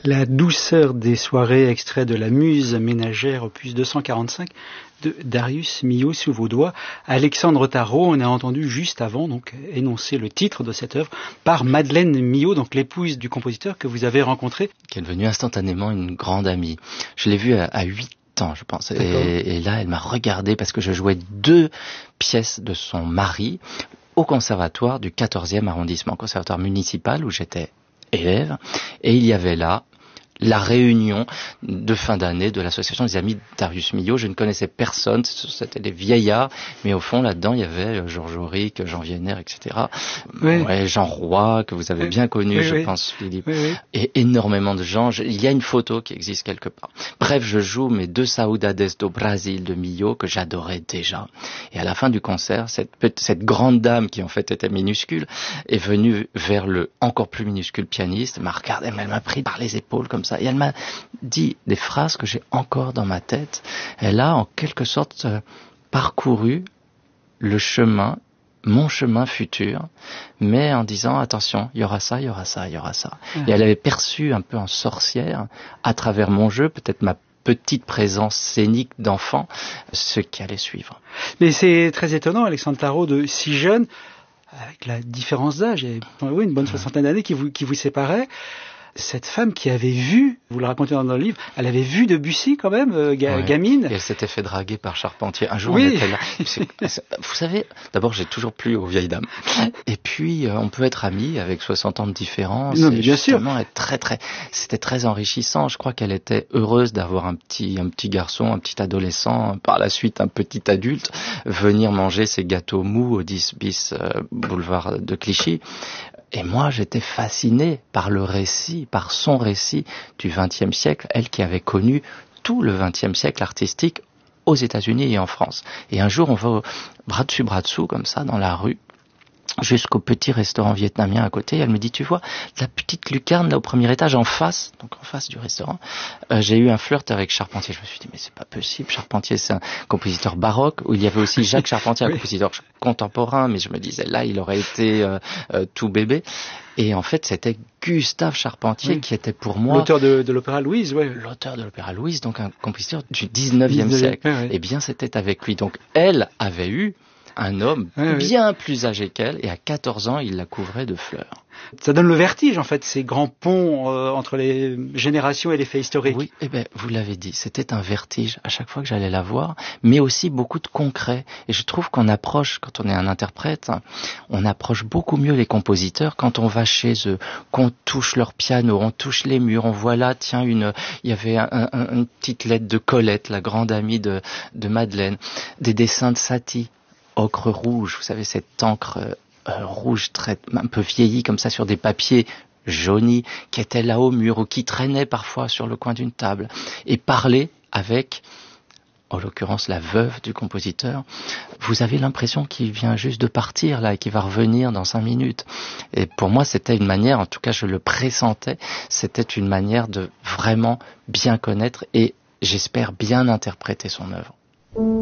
La douceur des soirées, extrait de La Muse ménagère, opus 245 de Darius Milhaud sous vos doigts. Alexandre Tarot, on a entendu juste avant donc énoncer le titre de cette œuvre par Madeleine Milhaud, donc l'épouse du compositeur que vous avez rencontré. Qui est devenue instantanément une grande amie. Je l'ai vue à 8 ans, je pense. Et là, elle m'a regardé parce que je jouais 2 pièces de son mari au conservatoire du 14e arrondissement, conservatoire municipal où j'étais élève. Et il y avait là la réunion de fin d'année de l'association des amis de Darius Milhaud. Je ne connaissais personne, c'était des vieillards, mais au fond, là-dedans, il y avait Georges Auric, Jean Vienner, etc. Oui. Ouais, Jean Roy, que vous avez bien connu, je pense, Philippe. Oui. Et énormément de gens. Il y a une photo qui existe quelque part. Bref, je joue mes 2 Saudades do Brasil de Milhaud, que j'adorais déjà. Et à la fin du concert, cette grande dame, qui en fait était minuscule, est venue vers le encore plus minuscule pianiste, m'a regardé, elle m'a pris par les épaules comme ça, et elle m'a dit des phrases que j'ai encore dans ma tête. Elle a en quelque sorte parcouru le chemin, mon chemin futur, mais en disant attention, il y aura ça, il y aura ça, il y aura ça. Et elle avait perçu un peu en sorcière, à travers mon jeu, peut-être ma petite présence scénique d'enfant, ce qui allait suivre. Mais c'est très étonnant, Alexandre Tarot, de si jeune, avec la différence d'âge, et oui, une bonne soixantaine d'années qui vous séparait. Cette femme qui avait vu, vous le racontez dans le livre, elle avait vu Debussy quand même, gamine. Et elle s'était fait draguer par Charpentier. Un jour, oui. on était là. Vous savez, d'abord, j'ai toujours plu aux vieilles dames. Et puis, on peut être amis avec 60 ans de différence. Non, mais bien sûr. C'était très enrichissant. Je crois qu'elle était heureuse d'avoir un petit garçon, un petit adolescent, par la suite un petit adulte, venir manger ses gâteaux mous au 10 bis boulevard de Clichy. Et moi, j'étais fasciné par le récit, par son récit du XXe siècle, elle qui avait connu tout le XXe siècle artistique aux États-Unis et en France. Et un jour, on va bras dessous, comme ça, dans la rue, jusqu'au petit restaurant vietnamien à côté. Elle me dit, tu vois, la petite lucarne là au premier étage en face, donc en face du restaurant, j'ai eu un flirt avec Charpentier. Je me suis dit, mais c'est pas possible. Charpentier, c'est un compositeur baroque, où il y avait aussi Jacques Charpentier, un compositeur contemporain, mais je me disais, là, il aurait été tout bébé. Et en fait, c'était Gustave Charpentier qui était pour moi... L'auteur de l'opéra Louise, oui. L'auteur de l'opéra Louise, donc un compositeur du 19e siècle. Oui. Eh bien, c'était avec lui. Donc, elle avait eu un homme bien plus âgé qu'elle, et à 14 ans, il la couvrait de fleurs. Ça donne le vertige, en fait, ces grands ponts entre les générations et les faits historiques. Oui, vous l'avez dit, c'était un vertige à chaque fois que j'allais la voir, mais aussi beaucoup de concret. Et je trouve qu'on approche, quand on est un interprète, on approche beaucoup mieux les compositeurs quand on va chez eux, qu'on touche leur piano, on touche les murs, on voit là, tiens, il y avait une petite lettre de Colette, la grande amie de Madeleine, des dessins de Satie, ocre rouge, vous savez, cette encre rouge un peu vieillie comme ça sur des papiers jaunis qui étaient là au mur ou qui traînaient parfois sur le coin d'une table, et parler avec, en l'occurrence la veuve du compositeur. Vous avez l'impression qu'il vient juste de partir là et qu'il va revenir dans 5 minutes. Et pour moi, c'était une manière, en tout cas je le pressentais, c'était une manière de vraiment bien connaître et j'espère bien interpréter son œuvre.